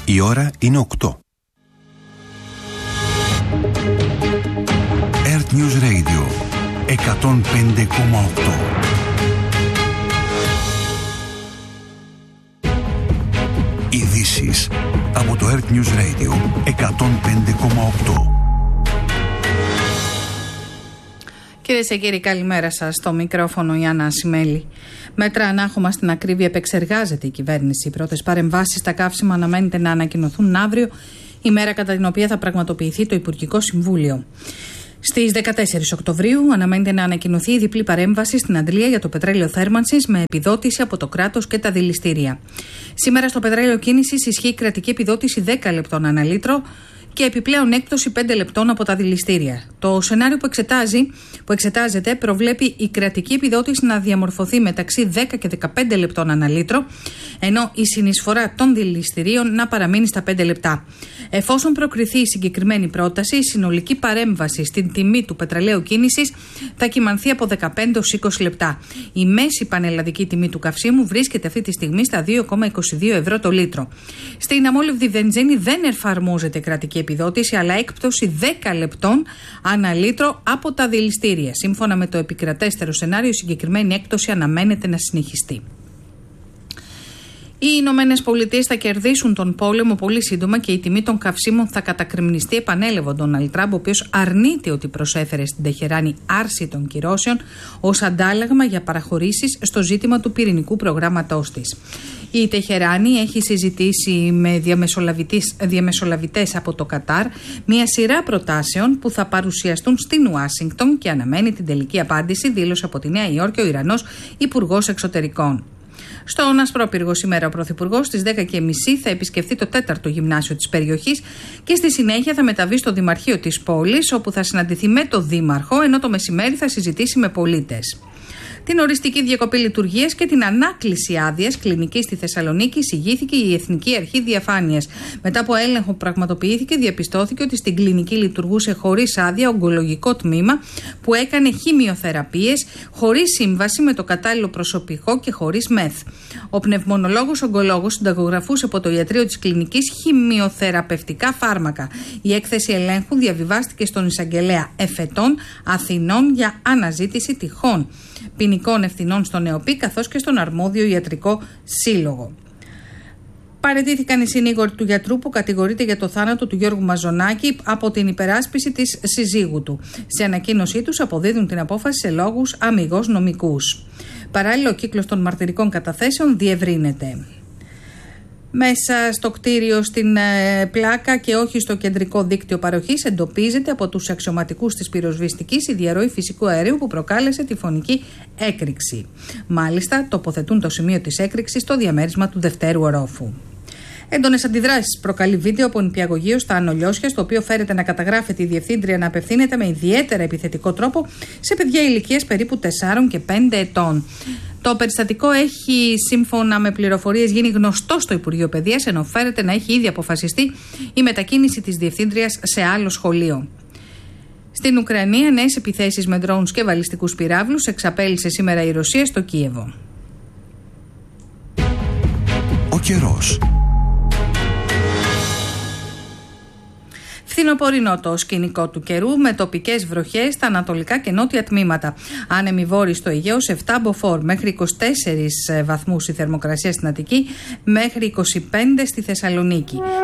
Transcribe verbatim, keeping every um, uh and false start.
Η ώρα είναι οκτώ. Earth News Radio εκατόν πέντε κόμμα οκτώ. Ειδήσεις από το Earth News Radio εκατόν πέντε κόμμα οκτώ. Κυρίες και κύριοι, καλημέρα σας. Στο μικρόφωνο η Άννα Ασημέλη. Μέτρα ανάχωμα στην ακρίβεια επεξεργάζεται η κυβέρνηση. Οι πρώτες παρεμβάσεις στα καύσιμα αναμένεται να ανακοινωθούν αύριο, ημέρα κατά την οποία θα πραγματοποιηθεί το Υπουργικό Συμβούλιο. Στις δεκατέσσερις Οκτωβρίου αναμένεται να ανακοινωθεί η διπλή παρέμβαση στην αντλία για το πετρέλαιο θέρμανσης με επιδότηση από το κράτος και τα δηληστήρια. Σήμερα στο πετρέλαιο κίνησης ισχύει κρατική επιδότηση δέκα λεπτών ανά λίτρο και επιπλέον έκπτωση πέντε λεπτών από τα δηληστήρια. Το σενάριο που, εξετάζει, που εξετάζεται προβλέπει η κρατική επιδότηση να διαμορφωθεί μεταξύ δέκα και δεκαπέντε λεπτών ανά λίτρο, ενώ η συνεισφορά των δηληστηρίων να παραμείνει στα πέντε λεπτά. Εφόσον προκριθεί η συγκεκριμένη πρόταση, η συνολική παρέμβαση στην τιμή του πετρελαίου κίνησης θα κυμανθεί από δεκαπέντε έως είκοσι λεπτά. Η μέση πανελλαδική τιμή του καυσίμου βρίσκεται αυτή τη στιγμή στα δύο κόμμα είκοσι δύο ευρώ το λίτρο. Στην αμόλυβδη βενζίνη δεν εφαρμόζεται κρατική επιδότηση, αλλά έκπτωση δέκα λεπτών ανά λίτρο από τα δηληστήρια. Σύμφωνα με το επικρατέστερο σενάριο, η συγκεκριμένη έκπτωση αναμένεται να συνεχιστεί. Οι Ηνωμένες Πολιτείες θα κερδίσουν τον πόλεμο πολύ σύντομα και η τιμή των καυσίμων θα κατακριμνιστεί, επανέλευε ο Ντόναλντ Τραμπ, ο οποίος αρνείται ότι προσέφερε στην Τεχεράνη άρση των κυρώσεων ως αντάλλαγμα για παραχωρήσεις στο ζήτημα του πυρηνικού προγράμματός της. Η Τεχεράνη έχει συζητήσει με διαμεσολαβητές από το Κατάρ μια σειρά προτάσεων που θα παρουσιαστούν στην Ουάσιγκτον και αναμένει την τελική απάντηση, δήλωσε από τη Νέα Υόρκη ο Ιρανός Υπουργός Εξωτερικών. Στον Ασπρόπυργο σήμερα ο Πρωθυπουργός στις δέκα και μισή θα επισκεφθεί το τέταρτο γυμνάσιο της περιοχής και στη συνέχεια θα μεταβεί στο Δημαρχείο της πόλης, όπου θα συναντηθεί με το Δήμαρχο, ενώ το μεσημέρι θα συζητήσει με πολίτες. Την οριστική διακοπή λειτουργίας και την ανάκληση άδειας κλινικής στη Θεσσαλονίκη εισηγήθηκε η Εθνική Αρχή Διαφάνειας. Μετά από έλεγχο που πραγματοποιήθηκε, διαπιστώθηκε ότι στην κλινική λειτουργούσε χωρίς άδεια ογκολογικό τμήμα που έκανε χημειοθεραπείες χωρίς σύμβαση με το κατάλληλο προσωπικό και χωρίς μεθ. Ο πνευμονολόγος ογκολόγος συνταγογραφούσε από το ιατρείο της κλινικής χημειοθεραπευτικά φάρμακα. Η έκθεση ελέγχου διαβιβάστηκε στον εισαγγελέα Εφετών Αθηνών για αναζήτηση τυχών ποινικών ευθυνών στον ΕΟΠΗ καθώς και στον αρμόδιο ιατρικό σύλλογο. Παραιτήθηκαν οι συνήγοροι του γιατρού που κατηγορείται για το θάνατο του Γιώργου Μαζονάκη από την υπεράσπιση της συζύγου του. Σε ανακοίνωσή τους αποδίδουν την απόφαση σε λόγους αμιγώς νομικούς. Παράλληλα, ο κύκλος των μαρτυρικών καταθέσεων διευρύνεται. Μέσα στο κτίριο στην ε, Πλάκα και όχι στο κεντρικό δίκτυο παροχής εντοπίζεται από τους αξιωματικούς της πυροσβεστικής η διαρροή φυσικού αερίου που προκάλεσε τη φωνική έκρηξη. Μάλιστα, τοποθετούν το σημείο της έκρηξης στο διαμέρισμα του δευτέρου ορόφου. Έντονες αντιδράσεις προκαλεί βίντεο από νηπιαγωγείο στα Ανολιώσια, στο οποίο φέρεται να καταγράφεται η διευθύντρια να απευθύνεται με ιδιαίτερα επιθετικό τρόπο σε παιδιά ηλικίας περίπου τεσσάρων και πέντε ετών. Το περιστατικό έχει, σύμφωνα με πληροφορίες, γίνει γνωστό στο Υπουργείο Παιδείας, ενώ φέρεται να έχει ήδη αποφασιστεί η μετακίνηση της διευθύντριας σε άλλο σχολείο. Στην Ουκρανία, νέες επιθέσεις με ντρόουνς και βαλιστικούς πυράβλους εξαπέλυσε σήμερα η Ρωσία στο Κίεβο. Ο καιρός. Φθινοπορεινό το σκηνικό του καιρού με τοπικές βροχές στα ανατολικά και νότια τμήματα. Άνεμοι βόρειοι στο Αιγαίο σε επτά μποφόρ, μέχρι είκοσι τέσσερις βαθμούς η θερμοκρασία στην Αττική, μέχρι είκοσι πέντε στη Θεσσαλονίκη.